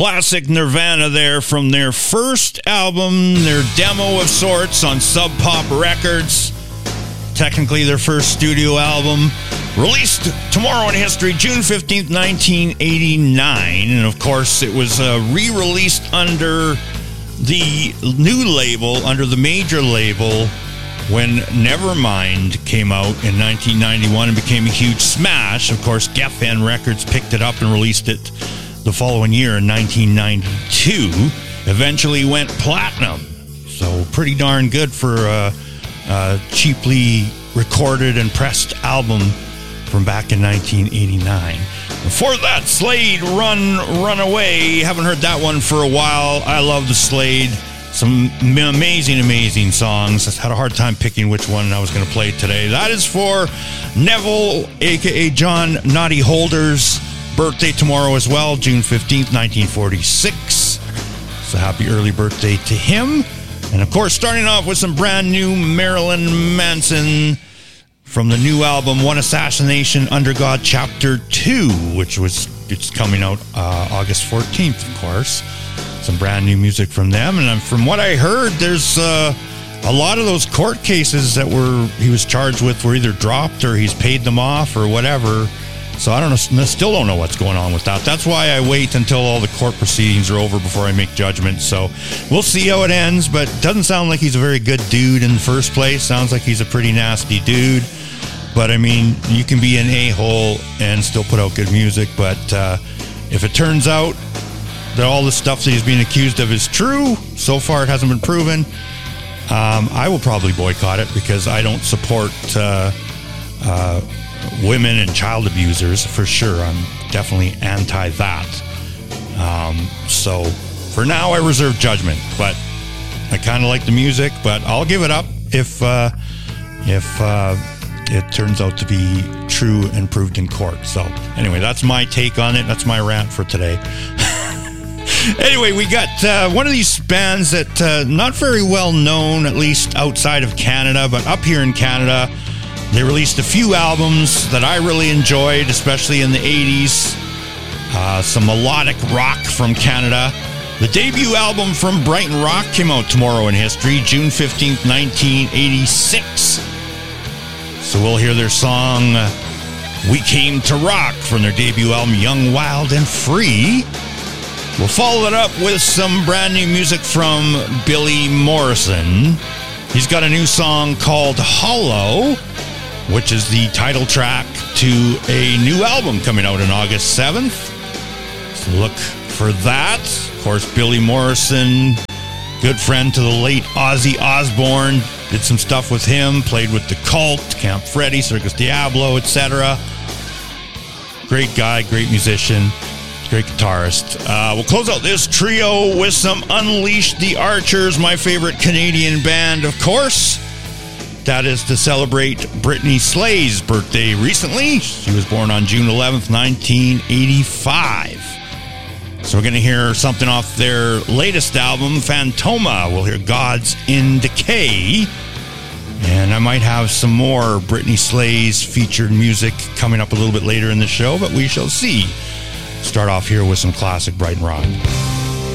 Classic Nirvana there from their first album, their demo of sorts on Sub Pop Records. Technically their first studio album. Released tomorrow in history, June 15th, 1989. And of course, it was re-released under the new label, under the major label, when Nevermind came out in 1991 and became a huge smash. Of course, Geffen Records picked it up and released it the following year in 1992. Eventually went platinum. So pretty darn good for a cheaply recorded and pressed album from back in 1989. Before that, Slade, Run Away. Haven't heard that one for a while. I love the Slade. Some amazing songs. I had a hard time picking which one I was going to play today. That is for Neville, a.k.a. John Naughty Holder's birthday tomorrow as well, June 15th, 1946. So happy early birthday to him. And of course, starting off with some brand new Marilyn Manson from the new album One Assassination Under God Chapter 2, it's coming out August 14th, of course. Some brand new music from them. And from what I heard, there's a lot of those court cases that he was charged with were either dropped or he's paid them off or whatever. So I don't know, still don't know what's going on with that. That's why I wait until all the court proceedings are over before I make judgment. So we'll see how it ends, but it doesn't sound like he's a very good dude in the first place. Sounds like he's a pretty nasty dude. But I mean, you can be an a-hole and still put out good music. But if it turns out that all the stuff that he's being accused of is true, so far it hasn't been proven, I will probably boycott it because I don't support women and child abusers for sure. I'm definitely anti that. So for now, I reserve judgment, but I kind of like the music, but I'll give it up if it turns out to be true and proved in court. So anyway, that's my take on it. That's my rant for today. Anyway, we got one of these bands that not very well known, at least outside of Canada, but up here in Canada, they released a few albums that I really enjoyed, especially in the 80s. Some melodic rock from Canada. The debut album from Brighton Rock came out tomorrow in history, June 15th, 1986. So we'll hear their song, We Came to Rock, from their debut album, Young, Wild, and Free. We'll follow it up with some brand new music from Billy Morrison. He's got a new song called Hollow, which is the title track to a new album coming out on August 7th. So look for that. Of course, Billy Morrison, good friend to the late Ozzy Osbourne, did some stuff with him, played with The Cult, Camp Freddy, Circus Diablo, etc. Great guy, great musician, great guitarist. We'll close out this trio with some Unleash the Archers, my favorite Canadian band, of course. That is to celebrate Brittany Slay's birthday recently. She was born on June 11th, 1985. So we're going to hear something off their latest album, Phantoma. We'll hear Gods in Decay. And I might have some more Brittany Slay's featured music coming up a little bit later in the show, but we shall see. Start off here with some classic Brighton rock.